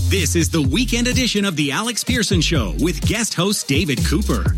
This is the weekend edition of The Alex Pearson Show with guest host David Cooper.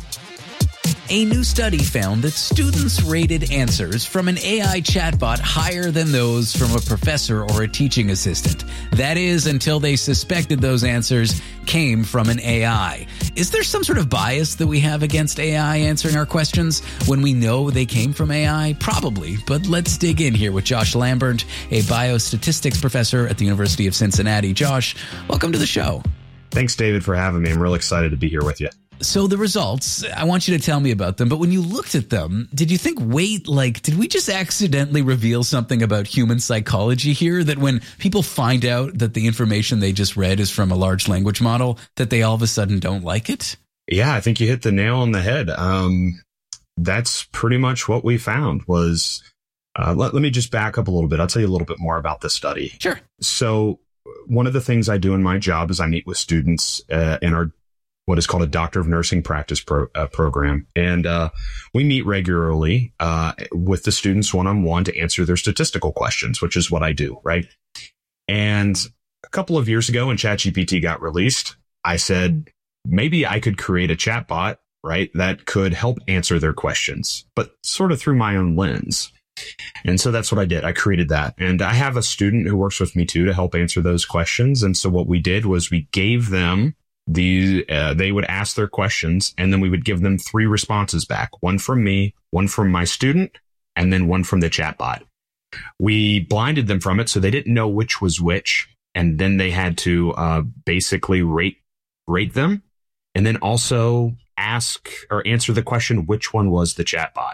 A new study found that students rated answers from an AI chatbot higher than those from a professor or a teaching assistant. That is, until they suspected those answers came from an AI. Is there some sort of bias that we have against AI answering our questions when we know they came from AI? Probably, but let's dig in here with Josh Lambert, a biostatistics professor at the University of Cincinnati. Josh, welcome to the show. Thanks, David, for having me. I'm real excited to be here with you. So the results, I want you to tell me about them, but when you looked at them, did you think, did we just accidentally reveal something about human psychology here? That when people find out that the information they just read is from a large language model, that they all of a sudden don't like it? Yeah, I think you hit the nail on the head. That's pretty much what we found was, let me just back up a little bit. I'll tell you a little bit more about the study. Sure. So one of the things I do in my job is I meet with students in our what is called a Doctor of Nursing Practice program. And we meet regularly with the students one-on-one to answer their statistical questions, which is what I do, right? And a couple of years ago when ChatGPT got released, I said, maybe I could create a chatbot, right, that could help answer their questions, but sort of through my own lens. And so that's what I did. I created that. And I have a student who works with me, too, to help answer those questions. And so what we did was we gave them they would ask their questions, and then we would give them 3 responses back. One from me, one from my student, and then one from the chatbot. We blinded them from it, so they didn't know which was which. And then they had to basically rate them, and then also ask or answer the question, which one was the chatbot.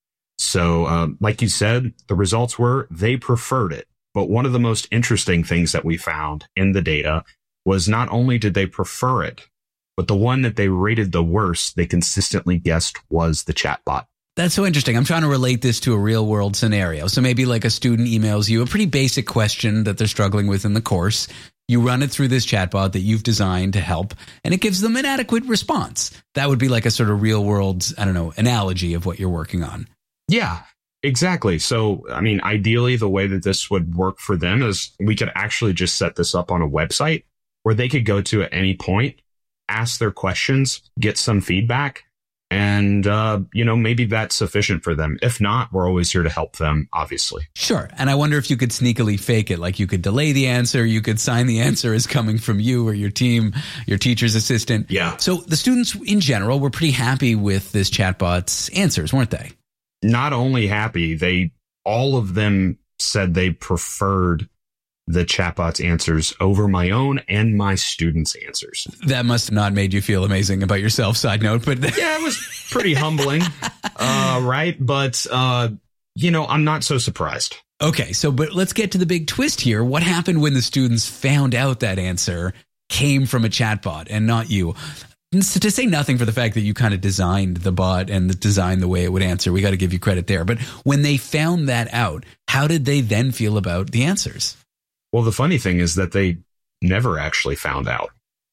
So like you said, the results were they preferred it. But one of the most interesting things that we found in the data was not only did they prefer it, but the one that they rated the worst, they consistently guessed was the chatbot. That's so interesting. I'm trying to relate this to a real world scenario. So maybe like a student emails you a pretty basic question that they're struggling with in the course. You run it through this chatbot that you've designed to help, and it gives them an adequate response. That would be like a sort of real world, analogy of what you're working on. Yeah, exactly. So, I mean, ideally, the way that this would work for them is we could actually just set this up on a website where they could go to at any point, ask their questions, get some feedback, and, maybe that's sufficient for them. If not, we're always here to help them, obviously. Sure. And I wonder if you could sneakily fake it, like you could delay the answer, you could sign the answer as coming from you or your team, your teacher's assistant. Yeah. So the students in general were pretty happy with this chatbot's answers, weren't they? Not only happy, all of them said they preferred the chatbot's answers over my own and my students' answers. That must have not made you feel amazing about yourself, side note, but yeah, it was pretty humbling, right? But, I'm not so surprised. Okay, but let's get to the big twist here. What happened when the students found out that answer came from a chatbot and not you? To say nothing for the fact that you kind of designed the bot and designed the way it would answer, we got to give you credit there. But when they found that out, how did they then feel about the answers? Well, the funny thing is that they never actually found out.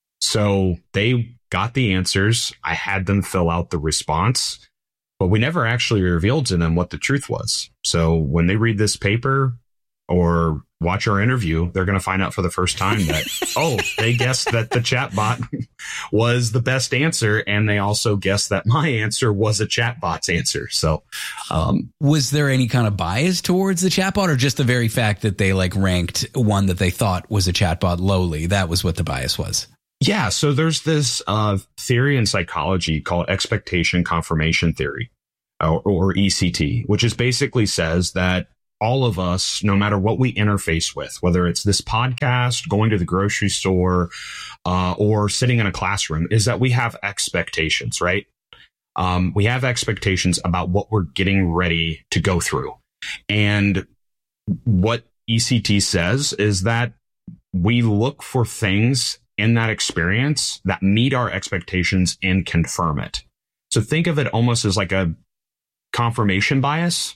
So they got the answers. I had them fill out the response, but we never actually revealed to them what the truth was. So when they read this paper or watch our interview, they're going to find out for the first time that, they guessed that the chatbot was the best answer. And they also guessed that my answer was a chatbot's answer. So was there any kind of bias towards the chatbot, or just the very fact that they ranked one that they thought was a chatbot lowly? That was what the bias was. Yeah. So there's this theory in psychology called expectation confirmation theory, or ECT, which is basically says that all of us, no matter what we interface with, whether it's this podcast, going to the grocery store, or sitting in a classroom, is that we have expectations, right? We have expectations about what we're getting ready to go through. And what ECT says is that we look for things in that experience that meet our expectations and confirm it. So think of it almost as like a confirmation bias.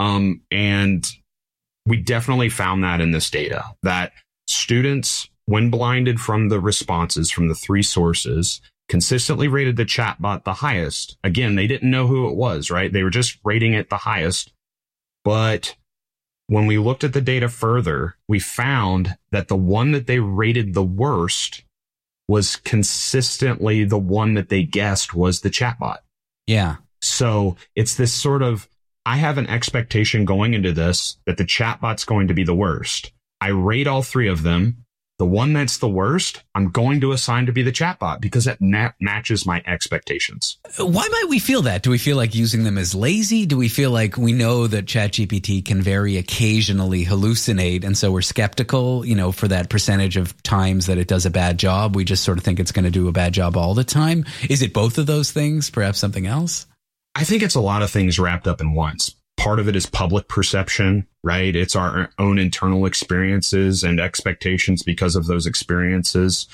And we definitely found that in this data, that students, when blinded from the responses from the 3 sources, consistently rated the chatbot the highest. Again, they didn't know who it was, right? They were just rating it the highest. But when we looked at the data further, we found that the one that they rated the worst was consistently the one that they guessed was the chatbot. Yeah. So it's this sort of, I have an expectation going into this that the chatbot's going to be the worst. I rate all three of them. The one that's the worst, I'm going to assign to be the chatbot because it matches my expectations. Why might we feel that? Do we feel like using them is lazy? Do we feel like we know that ChatGPT can very occasionally hallucinate, and so we're skeptical, for that percentage of times that it does a bad job? We just sort of think it's going to do a bad job all the time. Is it both of those things? Perhaps something else? I think it's a lot of things wrapped up in once. Part of it is public perception, right? It's our own internal experiences and expectations because of those experiences.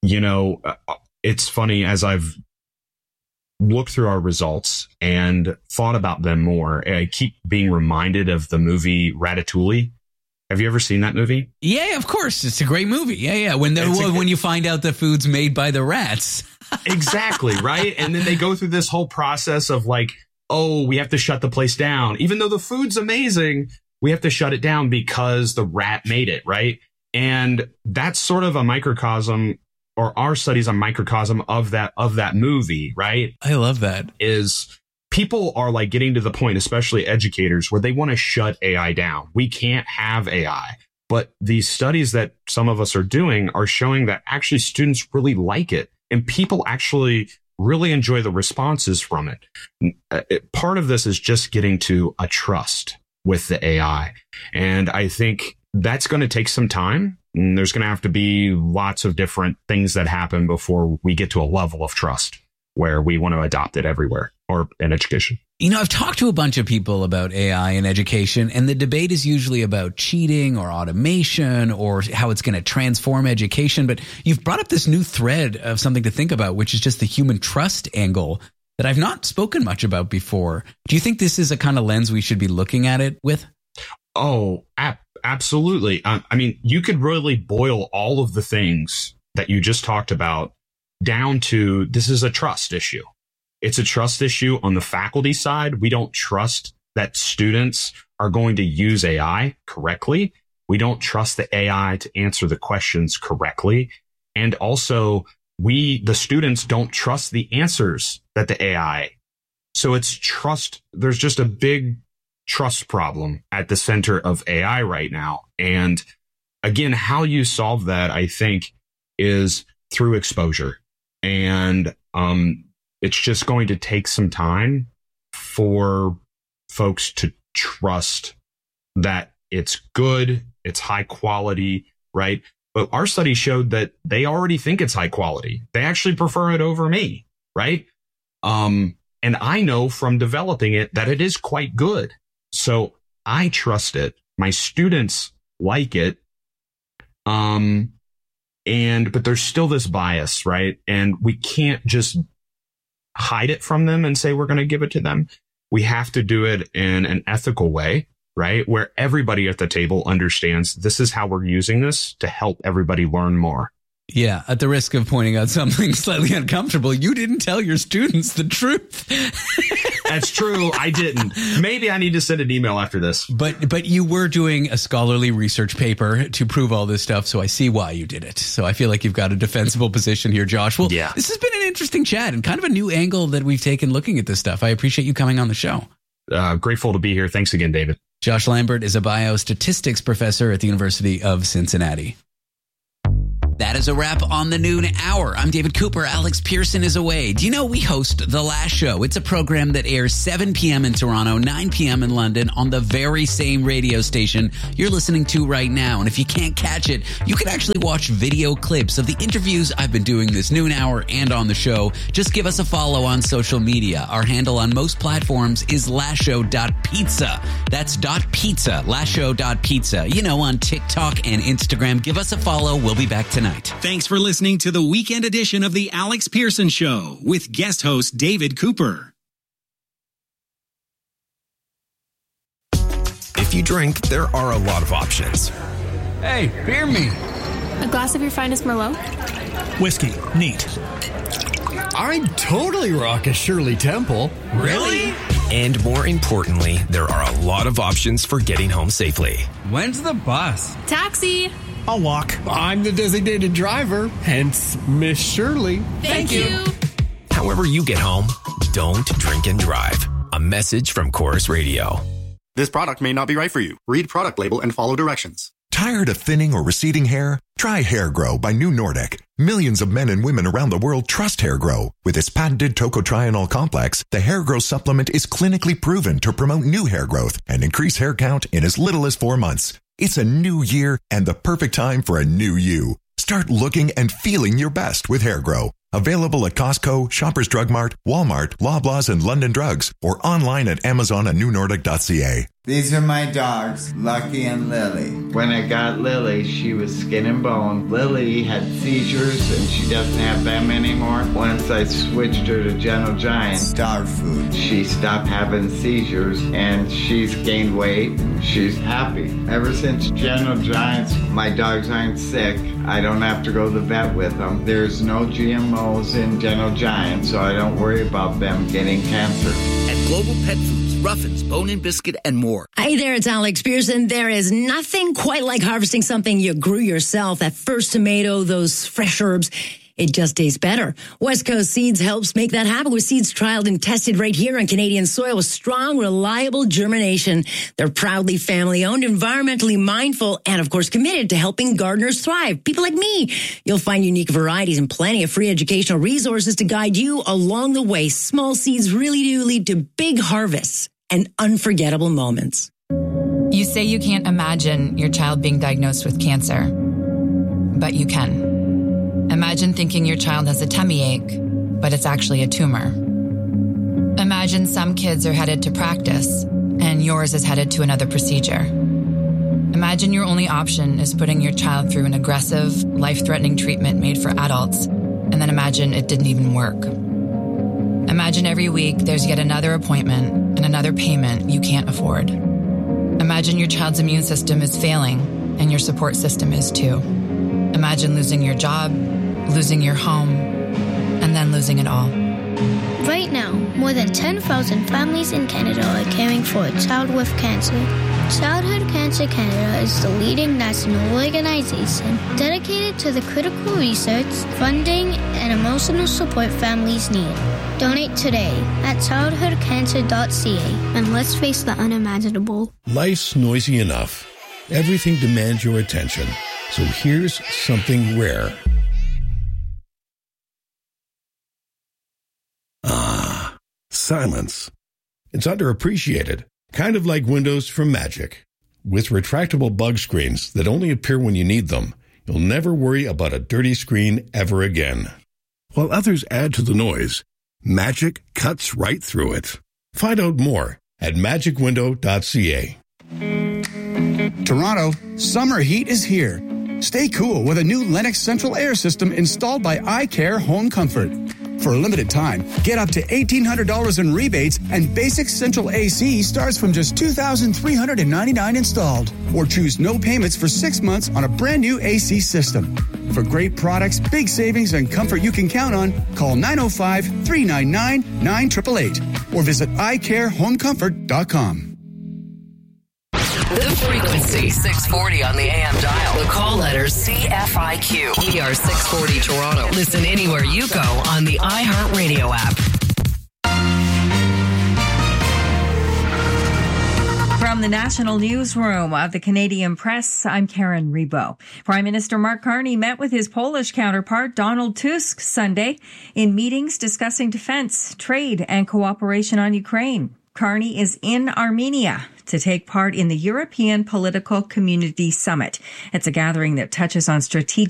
It's funny, as I've looked through our results and thought about them more, I keep being reminded of the movie Ratatouille. Have you ever seen that movie? Yeah, of course. It's a great movie. Yeah. When you find out the food's made by the rats. Exactly, right? And then they go through this whole process of like, oh, we have to shut the place down. Even though the food's amazing, we have to shut it down because the rat made it, right? And that's sort of a microcosm, or our study's a microcosm of that movie, right? I love that. Is people are like getting to the point, especially educators, where they want to shut AI down. We can't have AI. But these studies that some of us are doing are showing that actually students really like it. And people actually really enjoy the responses from it. Part of this is just getting to a trust with the AI. And I think that's going to take some time. And there's going to have to be lots of different things that happen before we get to a level of trust where we want to adopt it everywhere or in education. I've talked to a bunch of people about AI in education, and the debate is usually about cheating or automation or how it's going to transform education. But you've brought up this new thread of something to think about, which is just the human trust angle that I've not spoken much about before. Do you think this is a kind of lens we should be looking at it with? Oh, absolutely. I mean, you could really boil all of the things that you just talked about down to this is a trust issue. It's a trust issue on the faculty side. We don't trust that students are going to use AI correctly. We don't trust the AI to answer the questions correctly. And also, the students don't trust the answers that the AI. So it's trust. There's just a big trust problem at the center of AI right now. And again, how you solve that, I think, is through exposure. And it's just going to take some time for folks to trust that it's good, it's high quality, right? But our study showed that they already think it's high quality. They actually prefer it over me, right? And I know from developing it that it is quite good. So I trust it. My students like it. But there's still this bias, right? And we can't just hide it from them and say we're going to give it to them. We have to do it in an ethical way, right? Where everybody at the table understands this is how we're using this to help everybody learn more. Yeah, at the risk of pointing out something slightly uncomfortable, you didn't tell your students the truth. That's true. I didn't. Maybe I need to send an email after this. But you were doing a scholarly research paper to prove all this stuff, so I see why you did it. So I feel like you've got a defensible position here, Josh. Well, yeah. This has been an interesting chat and kind of a new angle that we've taken looking at this stuff. I appreciate you coming on the show. Grateful to be here. Thanks again, David. Josh Lambert is a biostatistics professor at the University of Cincinnati. That is a wrap on the noon hour. I'm David Cooper. Alex Pearson is away. Do you know we host The Last Show? It's a program that airs 7 p.m. in Toronto, 9 p.m. in London on the very same radio station you're listening to right now. And if you can't catch it, you can actually watch video clips of the interviews I've been doing this noon hour and on the show. Just give us a follow on social media. Our handle on most platforms is lastshow.pizza. That's .pizza, lastshow.pizza. You know, on TikTok and Instagram. Give us a follow. We'll be back tonight. Thanks for listening to the weekend edition of The Alex Pearson Show with guest host David Cooper. If you drink, there are a lot of options. Hey, beer me. A glass of your finest Merlot? Whiskey. Neat. I'd totally rock a Shirley Temple. Really? And more importantly, there are a lot of options for getting home safely. When's the bus? Taxi. I'll walk. I'm the designated driver, hence Miss Shirley. Thank you. However you get home, don't drink and drive. A message from Chorus Radio. This product may not be right for you. Read product label and follow directions. Tired of thinning or receding hair? Try Hair Grow by New Nordic. Millions of men and women around the world trust Hair Grow. With its patented tocotrienol complex, the Hair Grow supplement is clinically proven to promote new hair growth and increase hair count in as little as 4 months. It's a new year and the perfect time for a new you. Start looking and feeling your best with Hair Grow. Available at Costco, Shoppers Drug Mart, Walmart, Loblaws, and London Drugs, or online at Amazon and newnordic.ca. These are my dogs, Lucky and Lily. When I got Lily, she was skin and bone. Lily had seizures, and she doesn't have them anymore. Once I switched her to Gentle Giant dog food, she stopped having seizures, and she's gained weight. She's happy. Ever since Gentle Giants, my dogs aren't sick. I don't have to go to the vet with them. There's no GMOs in Gentle Giant, so I don't worry about them getting cancer. At Global Pet Foods, Ruffins, Bone and Biscuit, and more. Hey there, it's Alex Pearson. There is nothing quite like harvesting something you grew yourself. That first tomato, those fresh herbs. It just tastes better. West Coast Seeds helps make that happen with seeds trialed and tested right here on Canadian soil with strong, reliable germination. They're proudly family-owned, environmentally mindful, and, of course, committed to helping gardeners thrive. People like me. You'll find unique varieties and plenty of free educational resources to guide you along the way. Small seeds really do lead to big harvests and unforgettable moments. You say you can't imagine your child being diagnosed with cancer, but you can. Imagine thinking your child has a tummy ache, but it's actually a tumor. Imagine some kids are headed to practice, and yours is headed to another procedure. Imagine your only option is putting your child through an aggressive, life-threatening treatment made for adults, and then imagine it didn't even work. Imagine every week there's yet another appointment and another payment you can't afford. Imagine your child's immune system is failing, and your support system is too. Imagine losing your job, losing your home, and then losing it all. Right now, more than 10,000 families in Canada are caring for a child with cancer. Childhood Cancer Canada is the leading national organization dedicated to the critical research, funding, and emotional support families need. Donate today at childhoodcancer.ca and let's face the unimaginable. Life's noisy enough. Everything demands your attention. So here's something rare. Ah, silence. It's underappreciated, kind of like Windows from Magic. With retractable bug screens that only appear when you need them, you'll never worry about a dirty screen ever again. While others add to the noise, Magic cuts right through it. Find out more at magicwindow.ca. Toronto, summer heat is here. Stay cool with a new Lennox Central Air System installed by iCare Home Comfort. For a limited time, get up to $1,800 in rebates, and basic central AC starts from just $2,399 installed. Or choose no payments for 6 months on a brand new AC system. For great products, big savings, and comfort you can count on, call 905-399-9888 or visit iCareHomeComfort.com. The frequency, 640 on the AM dial. The call letters CFIQ. ER 640 Toronto. Listen anywhere you go on the iHeartRadio app. From the National Newsroom of the Canadian Press, I'm Karen Rebo. Prime Minister Mark Carney met with his Polish counterpart Donald Tusk Sunday in meetings discussing defense, trade, and cooperation on Ukraine. Carney is in Armenia to take part in the European Political Community Summit. It's a gathering that touches on strategic